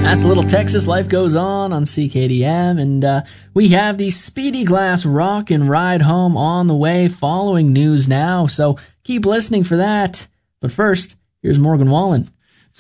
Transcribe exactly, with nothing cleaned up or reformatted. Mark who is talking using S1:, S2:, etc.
S1: That's a little Texas Life Goes On on C K D M, and uh, we have the Speedy Glass Rock and Ride Home on the way following news now, so keep listening for that. But first, here's Morgan Wallen.